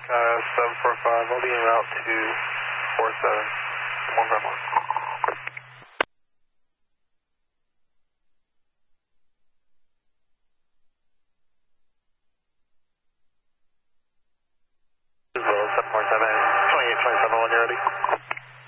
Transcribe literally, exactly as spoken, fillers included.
Uh, seven four five, I'll be en route to four seven, one five one.